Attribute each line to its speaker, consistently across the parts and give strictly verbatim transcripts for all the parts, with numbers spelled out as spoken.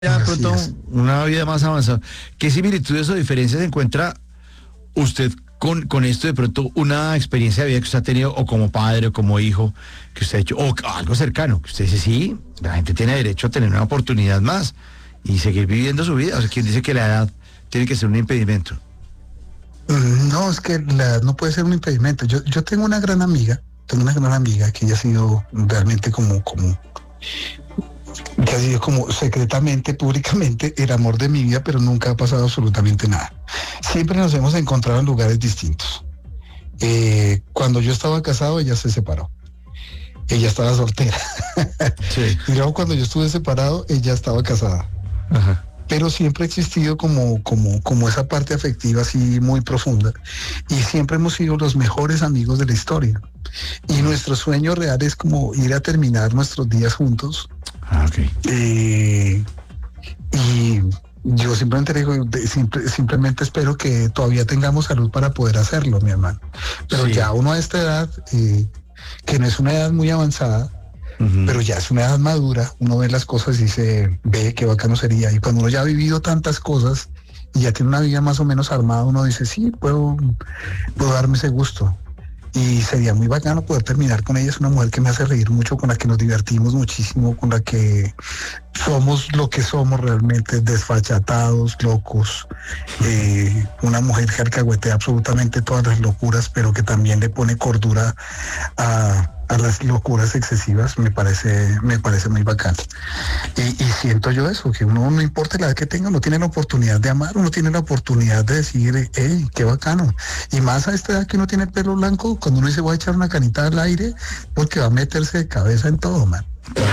Speaker 1: Ya de
Speaker 2: Así
Speaker 1: pronto
Speaker 2: es.
Speaker 1: una vida más avanzada. ¿Qué similitudes o diferencias encuentra usted con, con esto de pronto una experiencia de vida que usted ha tenido o como padre o como hijo que usted ha hecho o algo cercano que usted dice sí, la gente tiene derecho a tener una oportunidad más y seguir viviendo su vida? O sea, ¿quién dice que la edad tiene que ser un impedimento?
Speaker 2: Mm, No, es que la edad no puede ser un impedimento. Yo, yo tengo una gran amiga, tengo una gran amiga que ella ha sido realmente como, como, que ha sido como secretamente, públicamente, el amor de mi vida, pero nunca ha pasado absolutamente nada. Siempre nos hemos encontrado en lugares distintos. Eh, cuando yo estaba casado, ella se separó. Ella estaba soltera.
Speaker 1: Sí.
Speaker 2: Y luego cuando yo estuve separado, ella estaba casada.
Speaker 1: Ajá.
Speaker 2: Pero siempre ha existido como, como, como esa parte afectiva así muy profunda y siempre hemos sido los mejores amigos de la historia. Y nuestro sueño real es como ir a terminar nuestros días juntos.
Speaker 1: Ah, ok.
Speaker 2: Eh, y yo simplemente digo, de- simple- simplemente espero que todavía tengamos salud para poder hacerlo, mi hermano. Pero
Speaker 1: Sí.
Speaker 2: ya uno a esta edad, eh, que no es una edad muy avanzada,
Speaker 1: Ujú.
Speaker 2: pero ya es una edad madura, uno ve las cosas y se ve qué bacano sería. Y cuando uno ya ha vivido tantas cosas y ya tiene una vida más o menos armada, uno dice, sí, puedo, puedo darme ese gusto. Y sería muy bacano poder terminar con ella. Es una mujer que me hace reír mucho, con la que nos divertimos muchísimo, con la que somos lo que somos realmente, desfachatados, locos. Eh, una mujer que alcahuetea absolutamente todas las locuras, pero que también le pone cordura a, a las locuras excesivas. Me parece, me parece muy bacano. Y, y siento yo eso, que uno no importa la edad que tenga, uno tiene la oportunidad de amar, uno tiene la oportunidad de decir, hey, qué bacano. Y más a esta edad que uno tiene el pelo blanco, cuando uno dice voy a echar una canita al aire, porque va a meterse de cabeza en todo, man.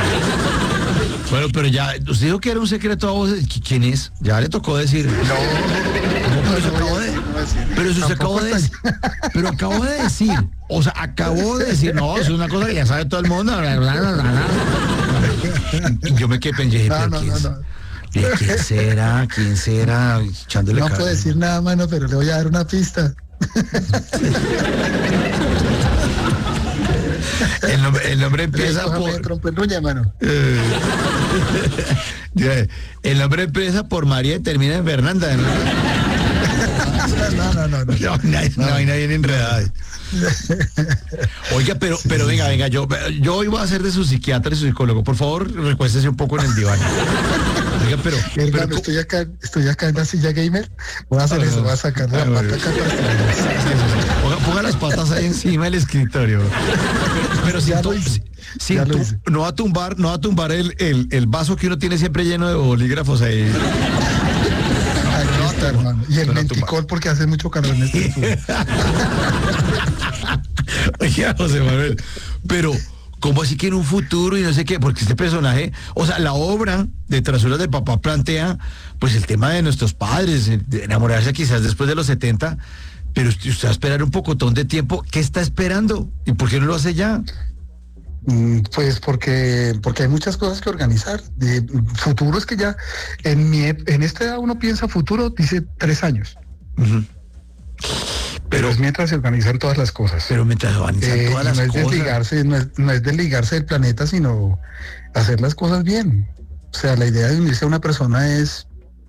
Speaker 1: Bueno, pero ya, usted dijo que era un secreto a voz. ¿Quién es? Ya le tocó decir. No, pero eso acabó de. Pero eso se acabó de decir. Pero acabo de decir. O sea, acabó de decir. No, es una cosa que ya sabe todo el mundo. Bla, bla, bla, bla, bla. Y yo me quedé pensé,
Speaker 2: No,
Speaker 1: pero
Speaker 2: no,
Speaker 1: ¿quién,
Speaker 2: no,
Speaker 1: es?
Speaker 2: no.
Speaker 1: ¿Y quién será? ¿Quién será? Echándole
Speaker 2: No
Speaker 1: cara.
Speaker 2: puedo decir nada, mano, pero le voy a dar una pista.
Speaker 1: El nombre, el nombre empieza
Speaker 2: Déjame
Speaker 1: por.
Speaker 2: trompeluña, mano.
Speaker 1: eh, el nombre empieza por María y termina en Fernanda, ¿no?
Speaker 2: No, no, no, no.
Speaker 1: No, nadie, no hay nadie enredada. Oiga, pero, pero venga, venga, yo, yo hoy voy a ser de su psiquiatra y su psicólogo. Por favor, recuéstese un poco en el diván. Oiga, pero,
Speaker 2: Hermano,
Speaker 1: pero
Speaker 2: estoy acá, estoy acá en la silla gamer. Voy a hacer
Speaker 1: Ah,
Speaker 2: eso,
Speaker 1: no.
Speaker 2: voy a sacar la
Speaker 1: Ah,
Speaker 2: pata
Speaker 1: bueno.
Speaker 2: acá para
Speaker 1: ponga, ponga las patas ahí encima del escritorio. Pero, pero sin
Speaker 2: Ya
Speaker 1: tu-
Speaker 2: lo hice.
Speaker 1: sin
Speaker 2: Ya lo
Speaker 1: tu-
Speaker 2: hice.
Speaker 1: no va a tumbar, no va a tumbar el, el, el vaso que uno tiene siempre lleno de bolígrafos ahí.
Speaker 2: Aquí está, hermano. Y el
Speaker 1: no, no,
Speaker 2: menticol porque hace mucho calor en este estudio.
Speaker 1: Oiga, José Manuel, pero ¿cómo así que en un futuro y no sé qué? Porque este personaje, o sea, la obra de Trasuras del Papá plantea, pues el tema de nuestros padres, de enamorarse quizás después de los setenta, pero usted, usted va a esperar un pocotón de tiempo. ¿Qué está esperando? ¿Y por qué no lo hace ya?
Speaker 2: Mm, Pues porque, porque hay muchas cosas que organizar. De futuro es que ya en mi ep- en esta edad uno piensa futuro, dice tres años.
Speaker 1: Ujú.
Speaker 2: Pero
Speaker 1: Pero,
Speaker 2: es mientras se organizan todas las cosas.
Speaker 1: pero mientras organizan
Speaker 2: Eh,
Speaker 1: todas
Speaker 2: y
Speaker 1: las
Speaker 2: no es
Speaker 1: cosas.
Speaker 2: desligarse, no es, no es desligarse del planeta, sino hacer las cosas bien. O sea, la idea de unirse a una persona es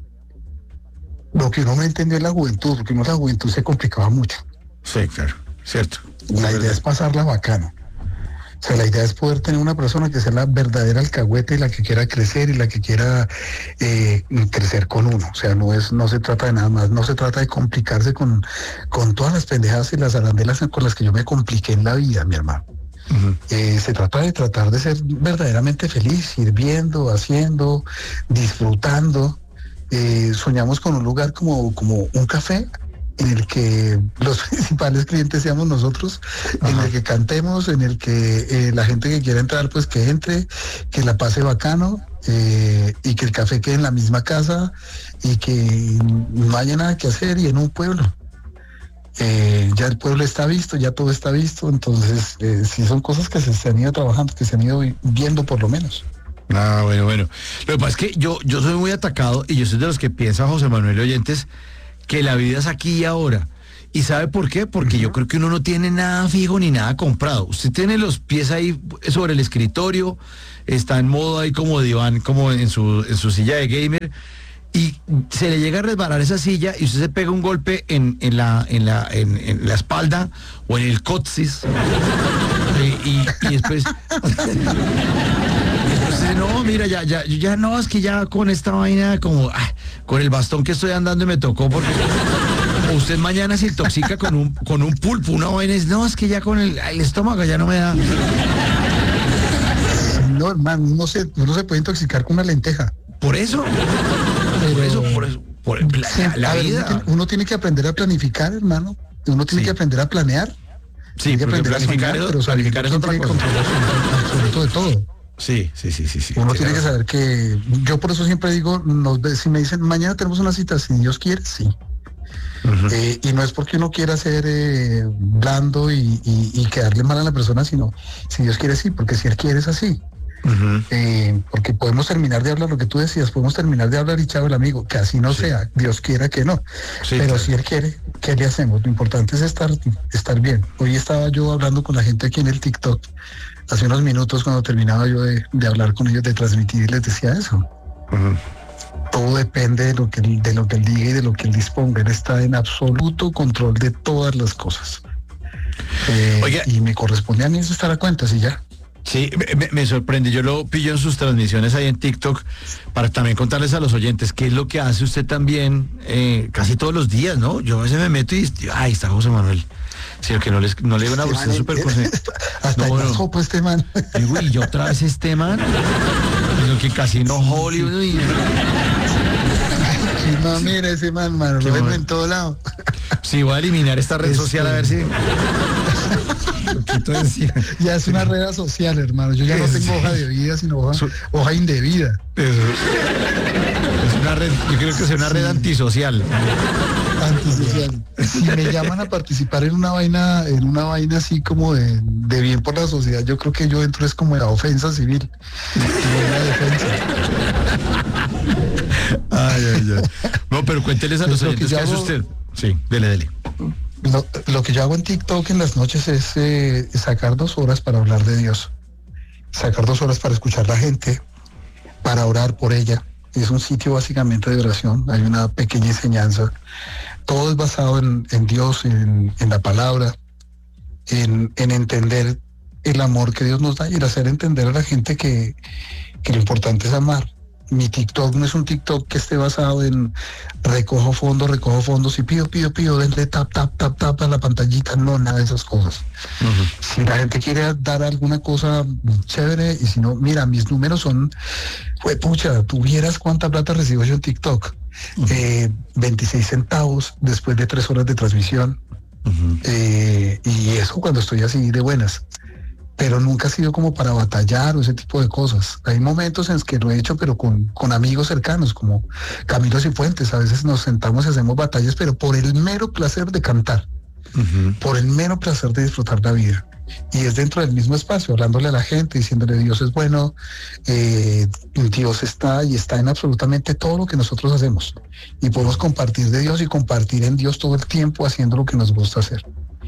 Speaker 2: lo que uno no entendió en la juventud, porque uno en la juventud se complicaba mucho.
Speaker 1: Sí, claro, cierto.
Speaker 2: La idea es pasarla bacano. O sea, la idea es poder tener una persona que sea la verdadera alcahuete y la que quiera crecer y la que quiera eh, crecer con uno. O sea, no es, no se trata de nada más, no se trata de complicarse con, con todas las pendejadas y las arandelas con las que yo me compliqué en la vida, mi hermano.
Speaker 1: Ujú.
Speaker 2: Eh, se trata de tratar de ser verdaderamente feliz, sirviendo, haciendo, disfrutando. Eh, soñamos con un lugar como, como un café en el que los principales clientes seamos nosotros, en
Speaker 1: Ajá.
Speaker 2: el que cantemos, en el que eh, la gente que quiera entrar, pues que entre, que la pase bacano, eh, y que el café quede en la misma casa y que no haya nada que hacer y en un pueblo. Eh, ya el pueblo está visto, ya todo está visto, entonces eh, sí son cosas que se, se han ido trabajando, que se han ido vi- viendo por lo menos.
Speaker 1: Ah, bueno, bueno. Lo que pasa es que yo, yo soy muy atacado y yo soy de los que piensa, José Manuel y oyentes, que la vida es aquí y ahora. ¿Y sabe por qué? Porque uh-huh. yo creo que uno no tiene nada fijo ni nada comprado. Usted tiene los pies ahí sobre el escritorio, está en modo ahí como diván, como en su, en su silla de gamer, y se le llega a resbalar esa silla y usted se pega un golpe en, en, la, en, la, en, en la espalda o en el coxis. y, y, y después... Entonces, no, mira, ya, ya, ya no, es que ya con esta vaina, como, ah, con el bastón que estoy andando me tocó, porque usted mañana se intoxica con un, con un pulpo, una vaina, es, no, es que ya con el, el estómago ya no me da.
Speaker 2: No, hermano, uno se, uno se puede intoxicar con una lenteja.
Speaker 1: Por eso, Pero, por eso, por eso, por la,
Speaker 2: sí,
Speaker 1: la
Speaker 2: ver,
Speaker 1: vida.
Speaker 2: Uno tiene, uno tiene que aprender a planificar, hermano, uno tiene sí. que aprender a planear.
Speaker 1: Sí,
Speaker 2: tiene que aprender
Speaker 1: planificar,
Speaker 2: a soñar, pero
Speaker 1: planificar es otra cosa.
Speaker 2: Absoluto de todo.
Speaker 1: Sí, sí, sí, sí, sí.
Speaker 2: Uno
Speaker 1: sí,
Speaker 2: tiene
Speaker 1: claro.
Speaker 2: que saber que, yo por eso siempre digo, nos, si me dicen, mañana tenemos una cita, si Dios quiere, sí. Uh-huh. Eh, y no es porque uno quiera ser eh, blando y, y, y quedarle mal a la persona, sino si Dios quiere, sí, porque si Él quiere es así. Uh-huh. Eh, porque podemos terminar de hablar lo que tú decías, podemos terminar de hablar y chavo el amigo, que así no sí. sea, Dios quiera que no. Sí, pero claro. si Él quiere, ¿qué le hacemos? Lo importante es estar, estar bien. Hoy estaba yo hablando con la gente aquí en el TikTok, hace unos minutos cuando terminaba yo de, de hablar con ellos, de transmitir, y les decía eso. Uh-huh. Todo depende de lo que de lo que Él diga y de lo que Él disponga. Él está en absoluto control de todas las cosas. Eh, Oiga, y me corresponde a mí eso estar a cuentas y ya.
Speaker 1: Sí, me, me sorprende, yo lo pillo en sus transmisiones ahí en TikTok para también contarles a los oyentes qué es lo que hace usted también eh, casi todos los días, ¿no? Yo a veces me meto y, ay, está José Manuel. Sí, que no, les, no le digo una
Speaker 2: este
Speaker 1: usted súper cosa.
Speaker 2: Hasta no, no. Jopo este man.
Speaker 1: Digo, y yo otra vez este man. Lo que casi no Hollywood. Y...
Speaker 2: No, mira ese man, mano, lo vemos en todo lado.
Speaker 1: Sí, voy a eliminar esta red este... social a ver si...
Speaker 2: Ya es una red social, hermano. Yo ya no tengo hoja de vida, sino hoja, hoja indebida.
Speaker 1: Eso. Es una red, yo creo que es una red sí. antisocial.
Speaker 2: Antisocial. Si me llaman a participar en una vaina, en una vaina así como de, de bien por la sociedad, yo creo que yo entro es como en la ofensa civil. La defensa.
Speaker 1: Ay, ay, ay. No, pero cuénteles a los oyentes qué hace usted. Sí, dele, dele.
Speaker 2: Lo, lo que yo hago en TikTok en las noches es eh, sacar dos horas para hablar de Dios, sacar dos horas para escuchar a la gente, para orar por ella. Es un sitio básicamente de oración, hay una pequeña enseñanza. Todo es basado en, en Dios, en, en la palabra, en, en entender el amor que Dios nos da y el hacer entender a la gente que, que lo importante es amar. Mi TikTok no es un TikTok que esté basado en recojo fondos, recojo fondos y pido, pido, pido, denle tap, tap, tap, tap a la pantallita, no, nada de esas cosas. Uh-huh. Si la gente quiere dar alguna cosa chévere, y si no, mira, mis números son, fue pucha, tuvieras cuánta plata recibo yo en TikTok. Uh-huh. eh, veintiséis centavos después de tres horas de transmisión. Uh-huh. eh, y eso cuando estoy así de buenas. Pero nunca ha sido como para batallar o ese tipo de cosas. Hay momentos en los que lo he hecho, pero con, con amigos cercanos, como Camilo Cifuentes. A veces nos sentamos y hacemos batallas, pero por el mero placer de cantar, uh-huh. por el mero placer de disfrutar la vida. Y es dentro del mismo espacio, hablándole a la gente, diciéndole Dios es bueno, eh, Dios está y está en absolutamente todo lo que nosotros hacemos. Y podemos compartir de Dios y compartir en Dios todo el tiempo haciendo lo que nos gusta hacer.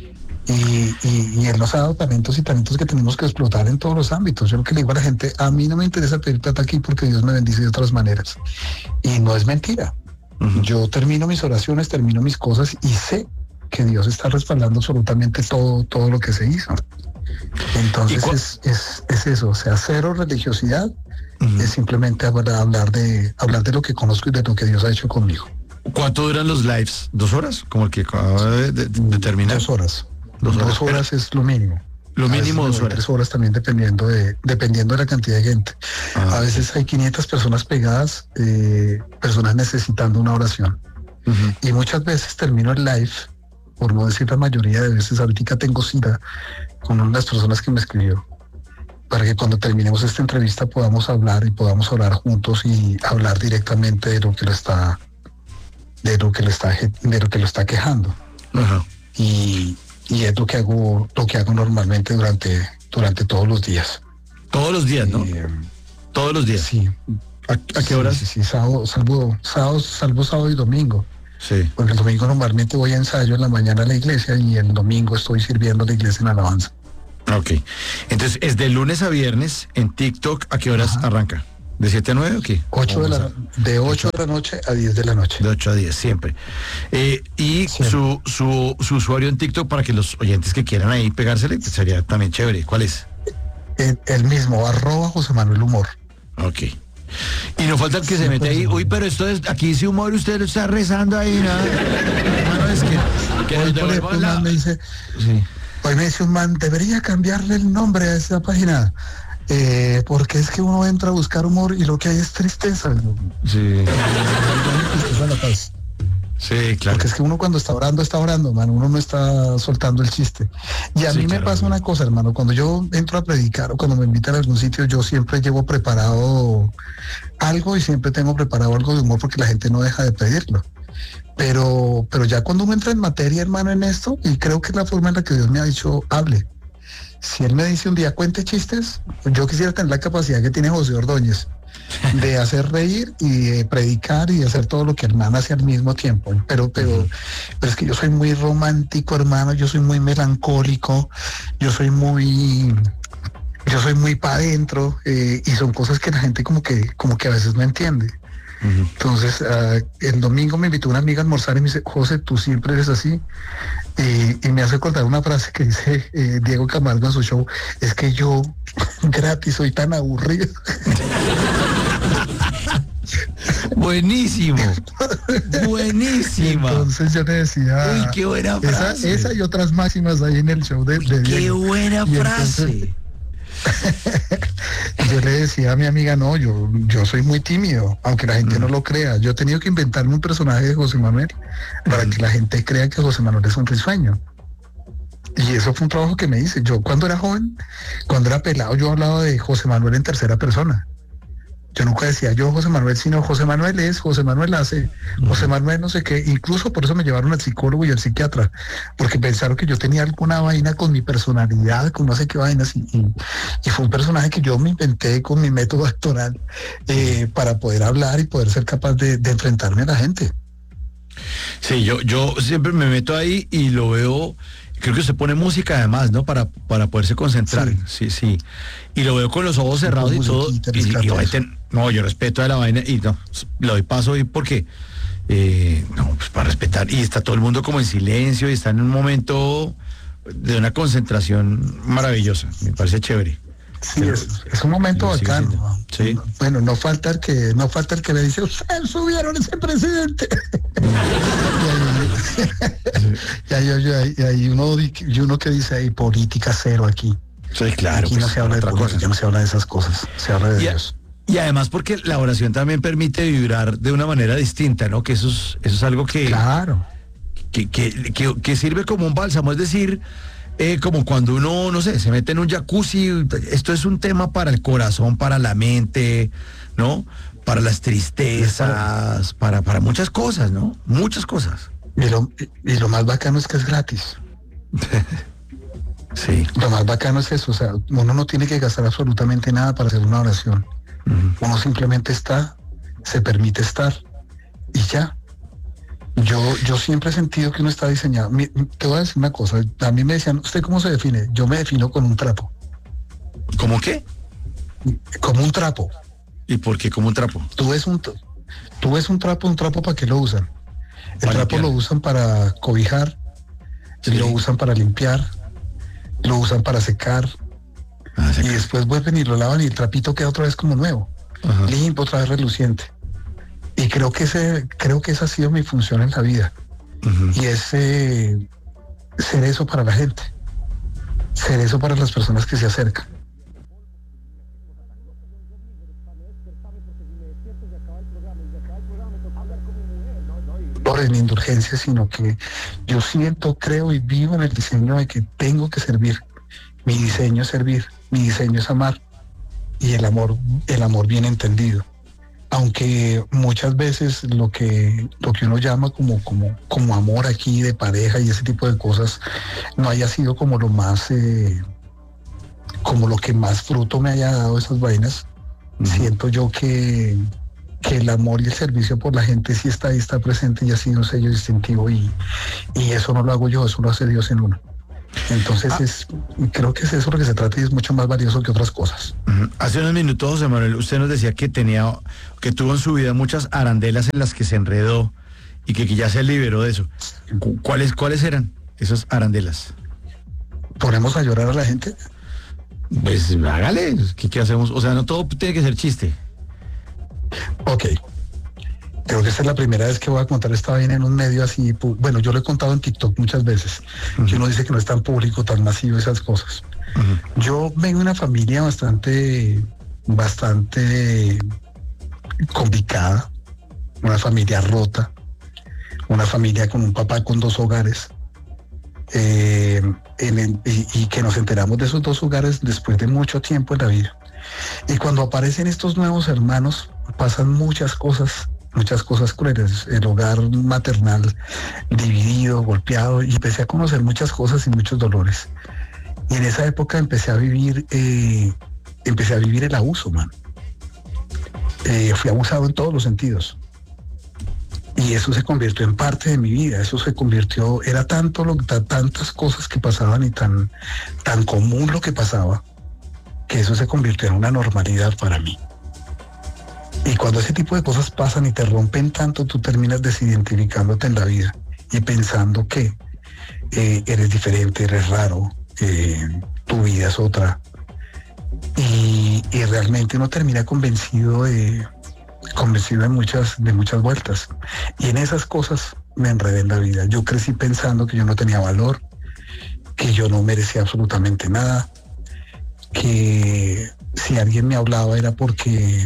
Speaker 2: Y, y, y Él nos ha dado talentos y talentos que tenemos que explotar en todos los ámbitos. Yo lo que le digo a la gente, a mí no me interesa pedir plata aquí porque Dios me bendice de otras maneras. Y no es mentira. Uh-huh. Yo termino mis oraciones, termino mis cosas y sé que Dios está respaldando absolutamente todo, todo lo que se hizo. Entonces cu- es, es, es eso, o sea, cero religiosidad, uh-huh. es simplemente hablar de, hablar de lo que conozco y de lo que Dios ha hecho conmigo.
Speaker 1: ¿Cuánto duran los lives? ¿Dos horas? Como el que acaba de, de, de terminar.
Speaker 2: Dos horas. Dos horas, dos horas es lo mínimo.
Speaker 1: Lo mínimo dos horas.
Speaker 2: Tres horas también dependiendo de dependiendo de la cantidad de gente. Ah, a veces hay quinientas personas pegadas, eh, personas necesitando una oración. Uh-huh. Y muchas veces termino el live, por no decir la mayoría de veces, ahorita tengo cita con una de las personas que me escribió, para que cuando terminemos esta entrevista podamos hablar y podamos hablar juntos y hablar directamente de lo que lo está, de lo que lo está, de lo que lo está quejando. Uh-huh. Y Y es lo que hago, lo que hago normalmente durante, durante todos los días.
Speaker 1: Todos los días, ¿no? Eh, todos los días.
Speaker 2: Sí.
Speaker 1: ¿A, a qué
Speaker 2: sí,
Speaker 1: horas?
Speaker 2: Sí, sí, sábado, salvo, sábado, salvo sábado y domingo.
Speaker 1: Sí.
Speaker 2: Porque el domingo normalmente voy a ensayo en la mañana a la iglesia y el domingo estoy sirviendo a la iglesia en alabanza.
Speaker 1: Ok. Entonces, ¿es de lunes a viernes en TikTok? ¿A qué horas
Speaker 2: Ajá.
Speaker 1: arranca? ¿De siete a nueve o qué?
Speaker 2: ocho de, la,
Speaker 1: Vamos
Speaker 2: de ocho de la noche a diez de la noche.
Speaker 1: a- de ocho a diez, siempre. Eh, y
Speaker 2: Siempre.
Speaker 1: su, su, su usuario en TikTok, para que los oyentes que quieran ahí pegársele, pues sería también chévere. ¿Cuál es?
Speaker 2: El, el mismo, arroba José Manuel Humor.
Speaker 1: Ok. Y no falta el que se mete ahí, uy, pero esto es, aquí dice humor, usted lo está rezando ahí, ¿no? Bueno, es que, que
Speaker 2: Hoy,
Speaker 1: nos
Speaker 2: por ejemplo,
Speaker 1: devuelvan
Speaker 2: un
Speaker 1: la...
Speaker 2: man me dice,
Speaker 1: Sí.
Speaker 2: hoy me dice un man, debería cambiarle el nombre a esa página, eh, porque es que uno entra a buscar humor y lo que hay es tristeza.
Speaker 1: Sí,
Speaker 2: Tristeza a la paz.
Speaker 1: sí, claro.
Speaker 2: Porque es que uno cuando está orando, está orando, man, uno no está soltando el chiste. Y a
Speaker 1: Sí,
Speaker 2: mí me
Speaker 1: claro,
Speaker 2: pasa
Speaker 1: obvio.
Speaker 2: una cosa, hermano, cuando yo entro a predicar o cuando me invitan a algún sitio, yo siempre llevo preparado algo y siempre tengo preparado algo de humor porque la gente no deja de pedirlo. Pero, pero ya cuando uno entra en materia, hermano, en esto, y creo que es la forma en la que Dios me ha dicho, hable. Si Él me dice un día, cuente chistes, yo quisiera tener la capacidad que tiene José Ordóñez de hacer reír y de predicar y de hacer todo lo que el man hace al mismo tiempo. Pero, pero, pero es que yo soy muy romántico, hermano, yo soy muy melancólico, yo soy muy, yo soy muy para adentro, eh, y son cosas que la gente como que, como que a veces no entiende.
Speaker 1: Ujú.
Speaker 2: Entonces, uh, el domingo me invitó una amiga a almorzar y me dice, José, tú siempre eres así. Y, y me hace acordar una frase que dice eh, Diego Camargo en su show, es que yo gratis soy tan aburrido.
Speaker 1: Buenísimo. Buenísima.
Speaker 2: Entonces yo le decía,
Speaker 1: Uy, qué buena
Speaker 2: esa,
Speaker 1: frase.
Speaker 2: esa y otras máximas ahí en el show de, de
Speaker 1: Qué
Speaker 2: Diego.
Speaker 1: buena
Speaker 2: Y
Speaker 1: frase.
Speaker 2: entonces, yo le decía a mi amiga, no, yo, yo soy muy tímido, aunque la gente
Speaker 1: Mm.
Speaker 2: no lo crea. Yo he tenido que inventarme un personaje de José Manuel para que la gente crea que José Manuel es un risueño. Y eso fue un trabajo que me hice. Yo cuando era joven, cuando era pelado, yo hablaba de José Manuel en tercera persona. Yo nunca decía yo José Manuel, sino José Manuel es, José Manuel hace, José Manuel no sé qué. Incluso por eso me llevaron al psicólogo y al psiquiatra, porque pensaron que yo tenía alguna vaina con mi personalidad, con no sé qué vainas. Y, y, y fue un personaje que yo me inventé con mi método actoral eh, para poder hablar y poder ser capaz de, de enfrentarme a la gente.
Speaker 1: Sí, yo, yo siempre me meto ahí y lo veo, creo que usted pone música además, ¿no? Para, para poderse concentrar. Sí, sí. sí. Y lo veo con los ojos
Speaker 2: Sí,
Speaker 1: cerrados y
Speaker 2: con
Speaker 1: todo.
Speaker 2: musiquita,
Speaker 1: Y, y
Speaker 2: rescato
Speaker 1: obviamente,
Speaker 2: eso.
Speaker 1: no, yo respeto a la vaina y no, le doy paso ahí porque, eh, no, pues para respetar. Y está todo el mundo como en silencio y está en un momento de una concentración maravillosa. Me parece chévere.
Speaker 2: Sí,
Speaker 1: Pero
Speaker 2: es, es un momento
Speaker 1: lo sigue
Speaker 2: bacano.
Speaker 1: siendo.
Speaker 2: ¿No?
Speaker 1: Sí.
Speaker 2: Bueno, no falta el que, no falta el que le dice, ustedes subieron ese presidente. y ahí, y ahí, y ahí- y ahí uno, di- y uno que dice ahí, política cero aquí.
Speaker 1: Sí, claro.
Speaker 2: Aquí
Speaker 1: pues,
Speaker 2: no se habla de
Speaker 1: otra
Speaker 2: política,
Speaker 1: cosa.
Speaker 2: no se habla de esas cosas, se habla de
Speaker 1: Y, a-
Speaker 2: Dios.
Speaker 1: y además porque la oración también permite vibrar de una manera distinta, ¿no? Que eso es, eso es algo que,
Speaker 2: Claro.
Speaker 1: que, que, que- que sirve como un bálsamo, es decir, eh, como cuando uno, no sé, se mete en un jacuzzi, esto es un tema para el corazón, para la mente, ¿no? Para las tristezas, para, para muchas cosas, ¿no? Muchas cosas.
Speaker 2: Y lo, y lo más bacano es que es gratis.
Speaker 1: Sí.
Speaker 2: Lo más bacano es eso, o sea, uno no tiene que gastar absolutamente nada para hacer una oración.
Speaker 1: Ujú.
Speaker 2: Uno simplemente está, se permite estar y ya. Yo, yo siempre he sentido que uno está diseñado. Mi- te voy a decir una cosa, a mí me decían, ¿usted cómo se define? Yo me defino con un trapo,
Speaker 1: ¿Cómo qué?
Speaker 2: como un trapo.
Speaker 1: ¿Y por qué como un trapo?
Speaker 2: Tú ves un, t- tú ves un trapo, un trapo ¿para qué lo usan? El
Speaker 1: Para
Speaker 2: trapo
Speaker 1: limpiar.
Speaker 2: lo usan para cobijar,
Speaker 1: Sí.
Speaker 2: lo usan para limpiar, lo usan para secar
Speaker 1: Ah, se
Speaker 2: y
Speaker 1: ca-
Speaker 2: después vuelven y lo lavan y el trapito queda otra vez como nuevo,
Speaker 1: Ajá.
Speaker 2: limpio, otra vez reluciente. Y creo que ese, creo que esa ha sido mi función en la vida.
Speaker 1: Ujú.
Speaker 2: Y es eh, ser eso para la gente, ser eso para las personas que se acercan. Por en indulgencia, sino que yo siento, creo y vivo en el diseño de que tengo que servir. Mi diseño es servir, mi diseño es amar y el amor, el amor bien entendido. Aunque muchas veces lo que lo que uno llama como como como amor aquí de pareja y ese tipo de cosas no haya sido como lo más eh, como lo que más fruto me haya dado esas vainas.
Speaker 1: Ujú.
Speaker 2: Siento yo que que el amor y el servicio por la gente sí está ahí, está presente y ha sido un sello distintivo, y, y eso no lo hago yo, eso lo hace Dios en uno. Entonces
Speaker 1: Ah.
Speaker 2: es, creo que es eso lo que se trata y es mucho más valioso que otras cosas.
Speaker 1: Ujú. Hace unos minutos, José Manuel, usted nos decía que tenía, que tuvo en su vida muchas arandelas en las que se enredó y que, que ya se liberó de eso. Cu- ¿Cuáles, cuáles eran esas arandelas?
Speaker 2: ¿Ponemos a llorar a la gente?
Speaker 1: Pues hágale, ¿qué, qué hacemos? O sea, no todo tiene que ser chiste.
Speaker 2: Ok. Creo que esta es la primera vez que voy a contar esta vaina en un medio así. pu- Bueno, yo lo he contado en TikTok muchas veces, que uno dice que no es tan público, tan masivo, esas cosas.
Speaker 1: Ujú.
Speaker 2: Yo vengo de una familia bastante, bastante complicada, una familia rota, una familia con un papá con dos hogares, eh, en el- y, y que nos enteramos de esos dos hogares después de mucho tiempo en la vida. Y cuando aparecen estos nuevos hermanos, pasan muchas cosas, muchas cosas crueles. El hogar maternal dividido, golpeado, y empecé a conocer muchas cosas y muchos dolores. Y en esa época empecé a vivir, eh, empecé a vivir el abuso, man. Eh, fui abusado en todos los sentidos. Y eso se convirtió en parte de mi vida, eso se convirtió, era tanto lo, ta- tantas cosas que pasaban y tan, tan común lo que pasaba, que eso se convirtió en una normalidad para mí. Y cuando ese tipo de cosas pasan y te rompen tanto, tú terminas desidentificándote en la vida y pensando que eh, eres diferente, eres raro, eh, tu vida es otra. Y, y realmente uno termina convencido de, convencido de muchas, de muchas vueltas. Y en esas cosas me enredé en la vida. Yo crecí pensando que yo no tenía valor, que yo no merecía absolutamente nada, que si alguien me hablaba era porque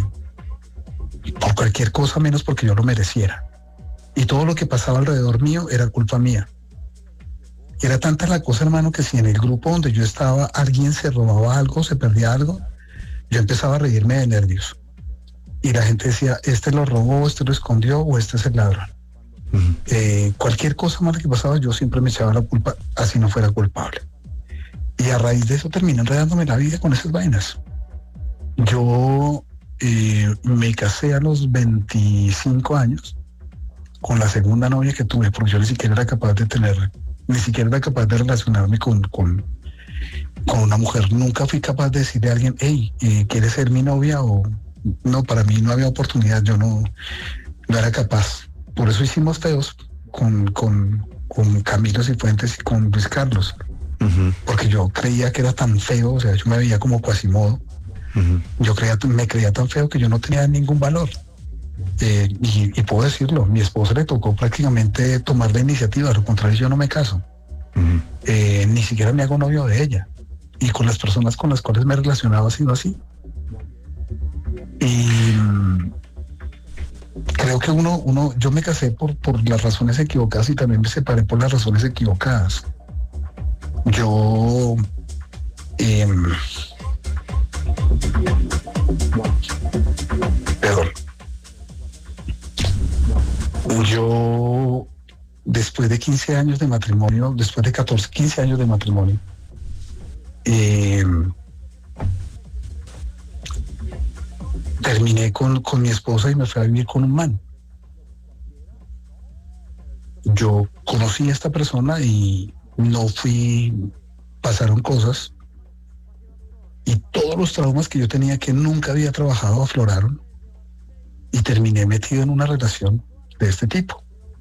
Speaker 2: por cualquier cosa menos porque yo lo mereciera. Y todo lo que pasaba alrededor mío era culpa mía. Y era tanta la cosa, hermano, que si en el grupo donde yo estaba alguien se robaba algo, se perdía algo, yo empezaba a reírme de nervios. Y la gente decía, este lo robó, este lo escondió o este es el ladrón.
Speaker 1: Ujú.
Speaker 2: Eh, cualquier cosa mala que pasaba, yo siempre me echaba la culpa, así no fuera culpable. Y a raíz de eso terminé enredándome la vida con esas vainas. Yo eh, me casé a los veinticinco años con la segunda novia que tuve, porque yo ni siquiera era capaz de tener, ni siquiera era capaz de relacionarme con, con, con una mujer. Nunca fui capaz de decirle a alguien, hey, eh, ¿quieres ser mi novia? O no, para mí no había oportunidad, yo no, no era capaz. Por eso hicimos feos con, con, con Camilo Cifuentes y con Luis Carlos,
Speaker 1: Ujú.
Speaker 2: porque yo creía que era tan feo, o sea, yo me veía como Quasimodo.
Speaker 1: Ujú.
Speaker 2: Yo creía, me creía tan feo que yo no tenía ningún valor. Eh, y, y puedo decirlo, mi esposa le tocó prácticamente tomar la iniciativa, al contrario, yo no me caso.
Speaker 1: Ujú.
Speaker 2: Eh, ni siquiera me hago novio de ella. Y con las personas con las cuales me he relacionado ha sido así. Y mm, creo que uno, uno, yo me casé por, por las razones equivocadas y también me separé por las razones equivocadas. Yo eh, perdón. Yo, después de quince años de matrimonio, después de catorce, quince años de matrimonio, eh, terminé con, con mi esposa y me fui a vivir con un man. Yo conocí a esta persona y no fui, pasaron cosas y todos los traumas que yo tenía que nunca había trabajado afloraron y terminé metido en una relación de este tipo.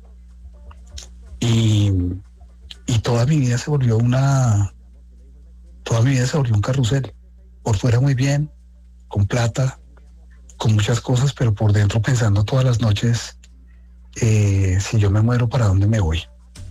Speaker 2: Y, y toda mi vida se volvió una, toda mi vida se volvió un carrusel. Por fuera muy bien, con plata, con muchas cosas, pero por dentro pensando todas las noches, eh, si yo me muero, ¿para dónde me voy?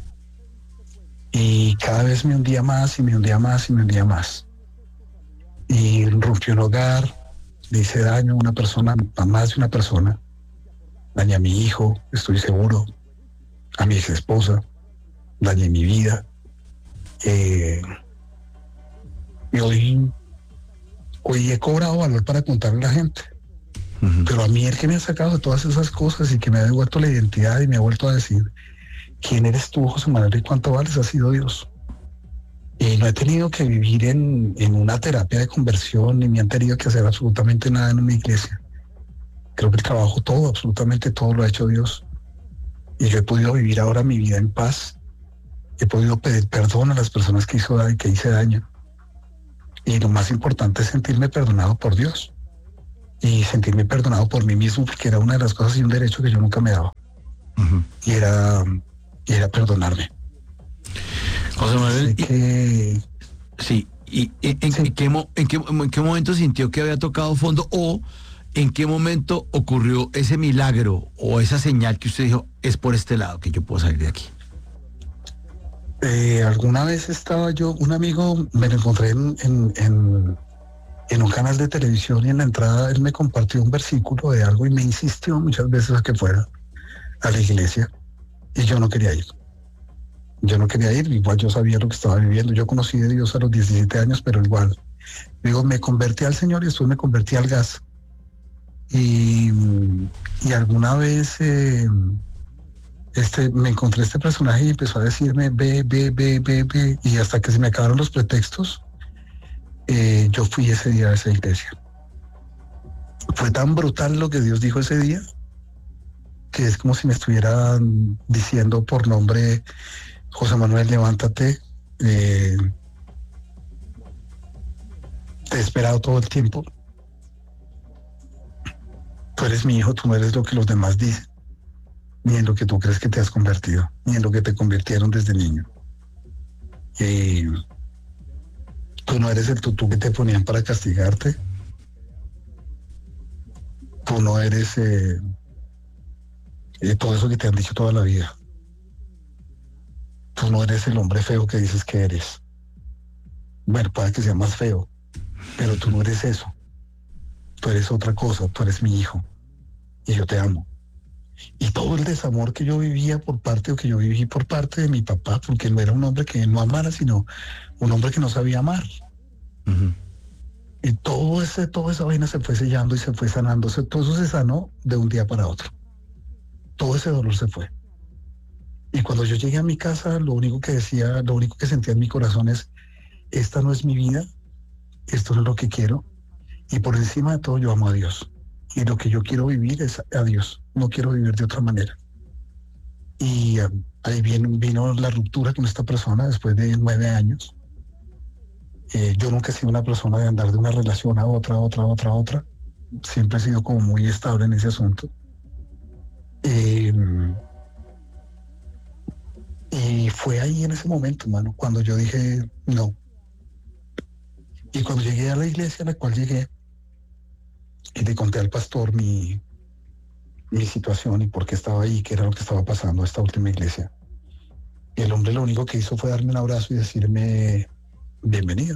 Speaker 2: Y cada vez me hundía más y me hundía más y me hundía más. Y rompí un hogar, le hice daño a una persona, a más de una persona. Dañé a mi hijo, estoy seguro, a mi ex esposa, dañé mi vida. Eh, y hoy, hoy he cobrado valor para contarle a la gente.
Speaker 1: Ujú.
Speaker 2: Pero a mí el que me ha sacado de todas esas cosas y que me ha devuelto la identidad y me ha vuelto a decir, ¿quién eres tú, José Manuel, y cuánto vales? Ha sido Dios. Y no he tenido que vivir en, en una terapia de conversión, ni me han tenido que hacer absolutamente nada en una iglesia. Creo que el trabajo, todo, absolutamente todo lo ha hecho Dios. Y yo he podido vivir ahora mi vida en paz. He podido pedir perdón a las personas que, hizo, que hice daño. Y lo más importante es sentirme perdonado por Dios. Y sentirme perdonado por mí mismo, porque era una de las cosas y un derecho que yo nunca me daba. Uh-huh. Y era, y era perdonarme.
Speaker 1: José Manuel,
Speaker 2: y, que...
Speaker 1: sí, ¿y en, en, sí. En, qué, en, qué, en qué momento sintió que había tocado fondo o en qué momento ocurrió ese milagro o esa señal que usted dijo, es por este lado que yo puedo salir de aquí?
Speaker 2: Eh, alguna vez estaba yo, un amigo, me lo encontré en, en, en, en un canal de televisión y en la entrada él me compartió un versículo de algo y me insistió muchas veces a que fuera a la iglesia y yo no quería ir. Yo no quería ir, igual yo sabía lo que estaba viviendo. Yo conocí de Dios a los diecisiete años, pero igual. Digo, me convertí al Señor y después me convertí al gas. Y, y alguna vez eh, este, me encontré este personaje y empezó a decirme, ve, ve, ve, ve, ve. Y hasta que se me acabaron los pretextos, eh, yo fui ese día a esa iglesia. Fue tan brutal lo que Dios dijo ese día, que es como si me estuvieran diciendo por nombre, José Manuel, levántate, eh, te he esperado todo el tiempo. Tú eres mi hijo, tú no eres lo que los demás dicen, ni en lo que tú crees que te has convertido, ni en lo que te convirtieron desde niño. Y tú no eres el tutú que te ponían para castigarte. Tú no eres eh, eh, todo eso que te han dicho toda la vida. Tú no eres el hombre feo que dices que eres. Bueno, puede que sea más feo, pero tú no eres eso. Tú eres otra cosa, tú eres mi hijo. Y yo te amo. Y todo el desamor que yo vivía por parte, o que yo viví por parte de mi papá, porque no era un hombre que no amara, sino un hombre que no sabía amar. Uh-huh. Y todo ese, toda esa vaina se fue sellando y se fue sanando. Todo eso se sanó de un día para otro. Todo ese dolor se fue. Y cuando yo llegué a mi casa, lo único que decía, lo único que sentía en mi corazón es, esta no es mi vida, esto no es lo que quiero, y por encima de todo yo amo a Dios. Y lo que yo quiero vivir es a Dios, no quiero vivir de otra manera. Y um, ahí vino, vino la ruptura con esta persona después de nueve años. Eh, yo nunca he sido una persona de andar de una relación a otra, otra, otra, otra. Siempre he sido como muy estable en ese asunto. Eh, Y fue ahí en ese momento, mano, cuando yo dije no. Y cuando llegué a la iglesia a la cual llegué, y le conté al pastor mi, mi situación y por qué estaba ahí, qué era lo que estaba pasando a esta última iglesia. Y el hombre lo único que hizo fue darme un abrazo y decirme, bienvenido.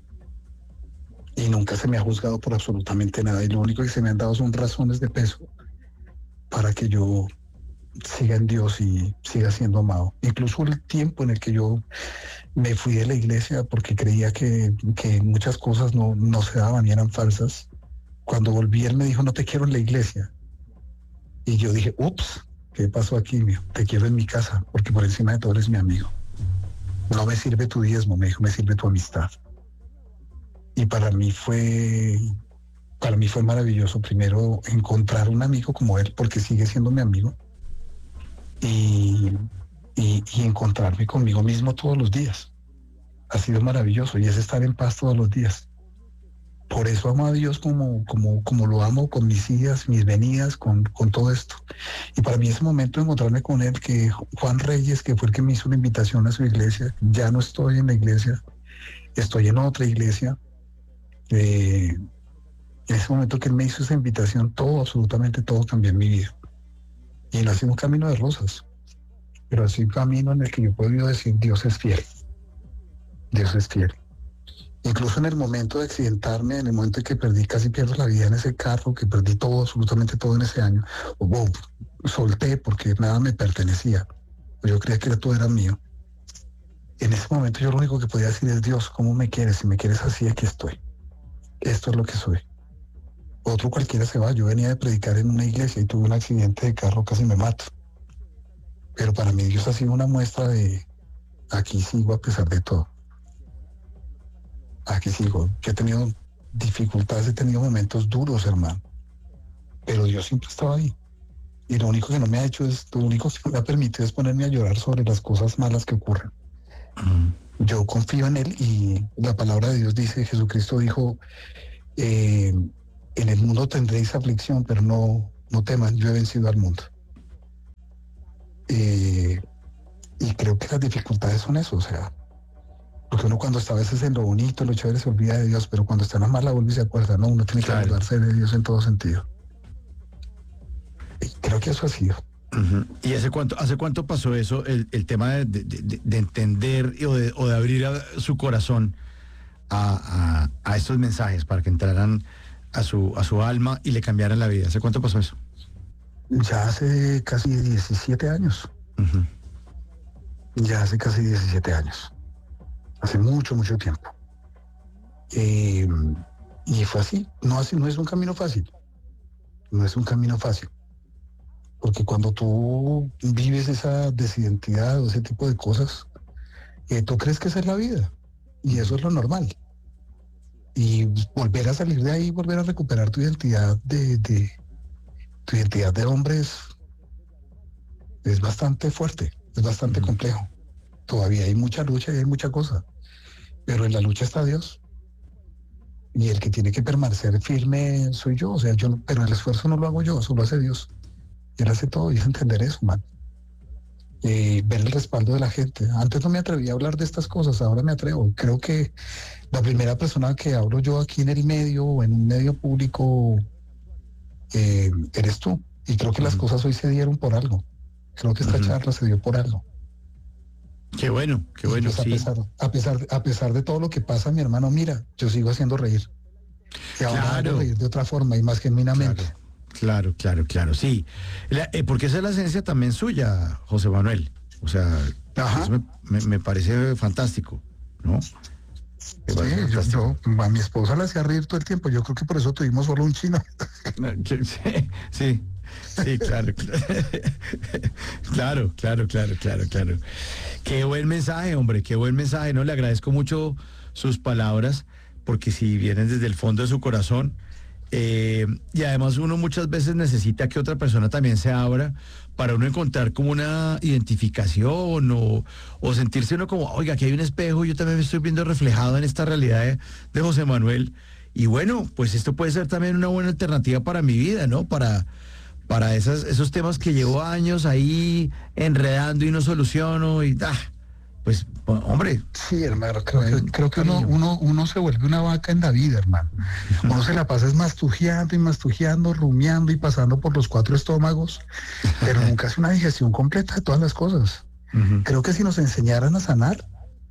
Speaker 2: Y nunca se me ha juzgado por absolutamente nada. Y lo único que se me han dado son razones de peso para que yo siga en Dios y siga siendo amado. Incluso el tiempo en el que yo me fui de la iglesia porque creía que, que muchas cosas no, no se daban y eran falsas, cuando volví él me dijo, no te quiero en la iglesia. Y yo dije, ups, ¿qué pasó aquí, mío? Te quiero en mi casa, porque por encima de todo eres mi amigo. No me sirve tu diezmo, me dijo, me sirve tu amistad. Y para mí fue, para mí fue maravilloso primero encontrar un amigo como él, porque sigue siendo mi amigo. Y, y, y encontrarme conmigo mismo todos los días. Ha sido maravilloso y es estar en paz todos los días. Por eso amo a Dios como, como, como lo amo con mis idas, mis venidas, con, con todo esto. Y para mí ese momento de encontrarme con él, que Juan Reyes, que fue el que me hizo una invitación a su iglesia, ya no estoy en la iglesia, estoy en otra iglesia. Eh, en ese momento que él me hizo esa invitación, todo, absolutamente todo cambió en mi vida. Y nació un camino de rosas, pero así un camino en el que yo he podido decir, Dios es fiel, Dios es fiel. Incluso en el momento de accidentarme, en el momento en que perdí, casi pierdo la vida en ese carro, que perdí todo, absolutamente todo en ese año, o oh, solté porque nada me pertenecía, yo creía que todo era mío. En ese momento yo lo único que podía decir es, Dios, ¿cómo me quieres? Si me quieres así, aquí estoy. Esto es lo que soy. Otro cualquiera se va. Yo venía de predicar en una iglesia y tuve un accidente de carro, casi me mato. Pero para mí Dios ha sido una muestra de aquí sigo a pesar de todo. Aquí sigo. Yo he tenido dificultades, he tenido momentos duros, hermano. pero Dios siempre estaba ahí. Y lo único que no me ha hecho es, lo único que me ha permitido es ponerme a llorar sobre las cosas malas que ocurren. Uh-huh. Yo confío en Él y la palabra de Dios dice, Jesucristo dijo, eh, en el mundo tendréis aflicción, pero no, no teman, yo he vencido al mundo. Eh, y creo que las dificultades son eso, o sea, porque uno cuando está a veces en lo bonito, lo chévere, se olvida de Dios, pero cuando está en la mala vuelve y se acuerda, no, uno tiene que claro. acordarse de Dios en todo sentido. Y creo que eso ha sido.
Speaker 1: Uh-huh. ¿Y hace cuánto, hace cuánto pasó eso, el, el tema de, de, de, de entender o de, o de abrir a, su corazón a, a, a estos mensajes para que entraran a su, a su alma y le cambiaran la vida? ¿Hace cuánto pasó eso?
Speaker 2: Ya hace casi diecisiete años. Uh-huh. Ya hace casi diecisiete años. Hace mucho, mucho tiempo. Eh, y fue así. No, así. no es un camino fácil. No es un camino fácil. Porque cuando tú vives esa desidentidad o ese tipo de cosas, eh, tú crees que esa es la vida. Y eso es lo normal. Y volver a salir de ahí, volver a recuperar tu identidad de, de tu identidad de hombre es, es bastante fuerte, es bastante uh-huh. complejo. Todavía hay mucha lucha y hay mucha cosa. Pero en la lucha está Dios. Y el que tiene que permanecer firme soy yo. O sea, yo, pero el esfuerzo no lo hago yo, eso lo hace Dios. Él hace todo y es entender eso, man. Eh, ver el respaldo de la gente. Antes no me atrevía a hablar de estas cosas, ahora me atrevo. Creo que la primera persona que hablo yo aquí en el medio o en un medio público eh, eres tú. Y creo que uh-huh. las cosas hoy se dieron por algo. Creo que esta uh-huh. charla se dio por algo.
Speaker 1: Qué bueno, qué bueno,
Speaker 2: pues a
Speaker 1: sí.
Speaker 2: Pesar, a, pesar, a pesar de todo lo que pasa, mi hermano, mira, yo sigo haciendo reír. Y ahora
Speaker 1: claro.
Speaker 2: hago reír de otra forma y más genuinamente.
Speaker 1: Claro. Claro, claro, claro, sí. La, eh, porque esa es la esencia también suya, José Manuel. O sea, eso me, me, me parece fantástico, ¿no?
Speaker 2: Sí, yo, yo, a mi esposa la hacía reír todo el tiempo. Yo creo que por eso tuvimos solo un chino.
Speaker 1: Sí, sí, sí, claro. Claro, claro, claro, claro, claro. Qué buen mensaje, hombre, qué buen mensaje, ¿no? Le agradezco mucho sus palabras, porque si vienen desde el fondo de su corazón. Eh, y además uno muchas veces necesita que otra persona también se abra para uno encontrar como una identificación o, o sentirse uno como, oiga, aquí hay un espejo, yo también me estoy viendo reflejado en esta realidad de, de José Manuel. Y bueno, pues esto puede ser también una buena alternativa para mi vida, ¿no? Para, para esas, esos temas que llevo años ahí enredando y no soluciono y ah, pues, hombre.
Speaker 2: Sí, hermano, creo que, creo que uno, uno, uno se vuelve una vaca en la vida, hermano. Uno se la pasa es mastujeando y mastujeando, rumiando y pasando por los cuatro estómagos, pero nunca hace una digestión completa de todas las cosas. Uh-huh. Creo que si nos enseñaran a sanar,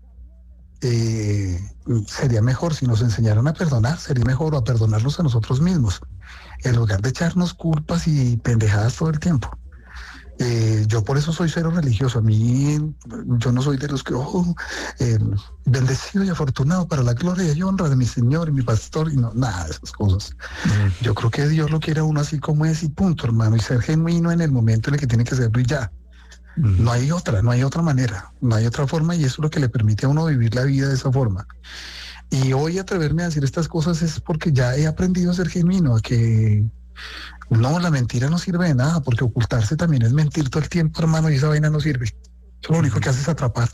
Speaker 2: eh, sería mejor. Si nos enseñaran a perdonar, sería mejor, o a perdonarnos a nosotros mismos, en lugar de echarnos culpas y pendejadas todo el tiempo. Eh, yo por eso soy cero religioso. A mí, yo no soy de los que, oh, eh, bendecido y afortunado para la gloria y honra de mi Señor y mi pastor, y no, nada de esas cosas. Mm. Yo creo que Dios lo quiere a uno así como es y punto, hermano, y ser genuino en el momento en el que tiene que serlo y ya. Mm. No hay otra, no hay otra manera, no hay otra forma, y eso es lo que le permite a uno vivir la vida de esa forma. Y hoy atreverme a decir estas cosas es porque ya he aprendido a ser genuino, a que no, la mentira no sirve de nada, porque ocultarse también es mentir todo el tiempo, hermano, y esa vaina no sirve. Eso lo único que hace es atrapar.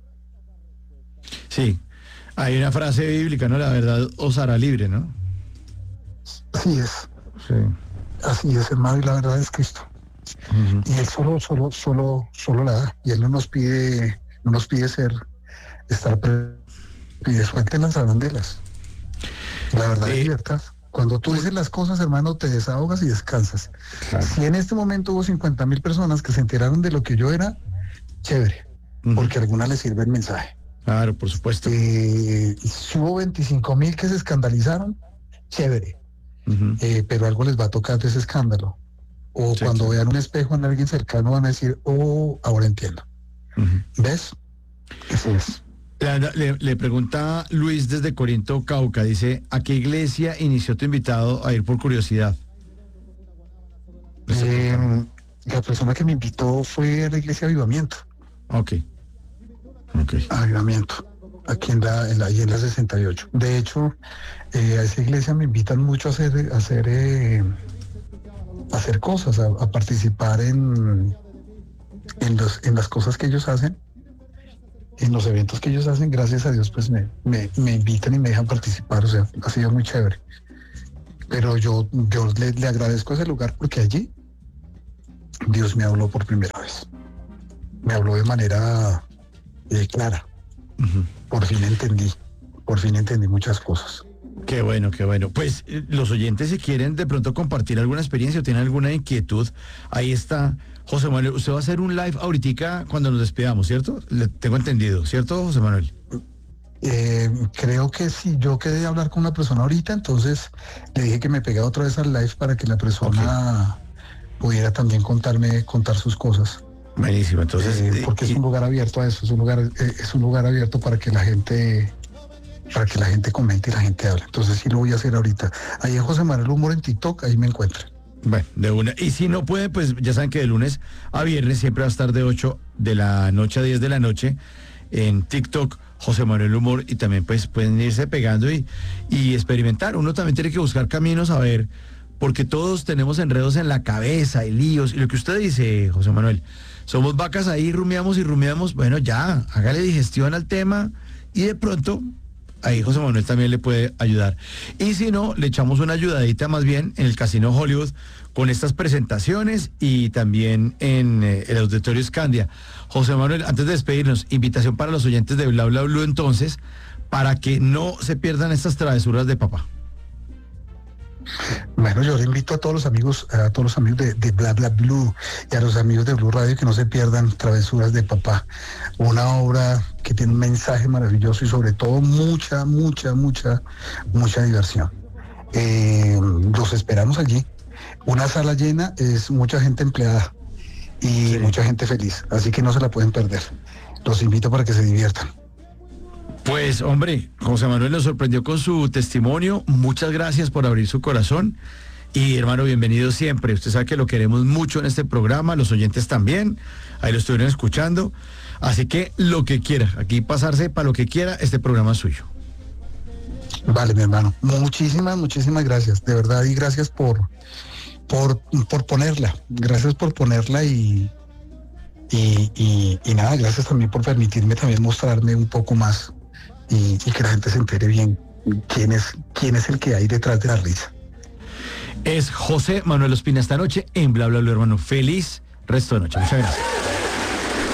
Speaker 1: Sí, hay una frase bíblica, ¿no? La verdad os hará libre, ¿no?
Speaker 2: Así es.
Speaker 1: Sí.
Speaker 2: Así es, hermano, y la verdad es Cristo. Uh-huh. Y Él solo, solo, solo, solo la da. Y Él no nos pide, no nos pide ser, estar, pide suelten las arandelas. La verdad eh, es libertad. Cuando tú dices las cosas, hermano, te desahogas y descansas. Claro. Si en este momento hubo cincuenta mil personas que se enteraron de lo que yo era, chévere, uh-huh. porque a alguna les sirve el mensaje.
Speaker 1: Claro, por supuesto.
Speaker 2: Eh, si hubo veinticinco mil que se escandalizaron, chévere, uh-huh. eh, pero algo les va a tocar de ese escándalo. O sí, cuando sí. vean un espejo en alguien cercano van a decir, oh, ahora entiendo. Uh-huh. ¿Ves? Eso es.
Speaker 1: Le, le pregunta Luis desde Corinto, Cauca, dice, ¿a qué iglesia inició tu invitado a ir por curiosidad?
Speaker 2: Eh, la persona que me invitó fue a la iglesia Avivamiento.
Speaker 1: Ok. okay.
Speaker 2: Avivamiento, aquí en la, en la, en la sesenta y ocho. De hecho, eh, a esa iglesia me invitan mucho a hacer, a hacer eh, a hacer cosas, a, a participar en, en, los, en las cosas que ellos hacen, en los eventos que ellos hacen. Gracias a Dios, pues me, me, me invitan y me dejan participar, o sea, ha sido muy chévere. Pero yo, yo le, le agradezco ese lugar porque allí Dios me habló por primera vez. Me habló de manera eh, clara. Uh-huh. Por fin entendí, por fin entendí muchas cosas.
Speaker 1: Qué bueno, qué bueno. Pues eh, los oyentes, si quieren de pronto compartir alguna experiencia o tienen alguna inquietud, ahí está José Manuel. Usted va a hacer un live ahorita cuando nos despidamos, ¿cierto? Le tengo entendido, ¿cierto, José Manuel?
Speaker 2: Eh, creo que sí, yo quedé de hablar con una persona ahorita, entonces le dije que me pegara otra vez al live para que la persona okay. pudiera también contarme, contar sus cosas.
Speaker 1: Buenísimo, entonces.
Speaker 2: Eh, porque y, es un lugar abierto a eso, es un lugar, eh, es un lugar abierto para que la gente, para que la gente comente y la gente hable. Entonces sí lo voy a hacer ahorita. Ahí en José Manuel Humor en TikTok, ahí me encuentran.
Speaker 1: Bueno, de una. Y si no puede, pues ya saben que de lunes a viernes siempre va a estar de ocho de la noche a diez de la noche en TikTok, José Manuel Humor, y también pues pueden irse pegando y, y experimentar. Uno también tiene que buscar caminos a ver, porque todos tenemos enredos en la cabeza y líos. Y lo que usted dice, José Manuel, somos vacas ahí, rumiamos y rumiamos. Bueno, ya, hágale digestión al tema y de pronto ahí José Manuel también le puede ayudar. Y si no, le echamos una ayudadita más bien en el Casino Hollywood con estas presentaciones y también en eh, el Auditorio Scandia. José Manuel, antes de despedirnos, invitación para los oyentes de Bla Bla Blue entonces, para que no se pierdan estas travesuras de papá.
Speaker 2: Bueno, yo le invito a todos los amigos, a todos los amigos de, de Bla Bla Blue y a los amigos de Blue Radio que no se pierdan Travesuras de Papá. Una obra que tiene un mensaje maravilloso y sobre todo mucha, mucha, mucha, mucha diversión. Eh, los esperamos allí. Una sala llena es mucha gente empleada y sí. mucha gente feliz, así que no se la pueden perder. Los invito para que se diviertan.
Speaker 1: Pues hombre, José Manuel nos sorprendió con su testimonio. Muchas gracias por abrir su corazón. Y hermano, bienvenido siempre. Usted sabe que lo queremos mucho en este programa, los oyentes también. Ahí lo estuvieron escuchando. Así que lo que quiera, aquí pasarse para lo que quiera, este programa es suyo.
Speaker 2: Vale, mi hermano. Muchísimas, muchísimas gracias. De verdad, y gracias por, por, por ponerla. Gracias por ponerla y, y, y, y nada, gracias también por permitirme también mostrarme un poco más. Y, y que la gente se entere bien quién es, quién es el que hay detrás de la risa.
Speaker 1: Es José Manuel Ospina esta noche en Bla Bla Bla, hermano. Feliz resto de noche. Muchas gracias.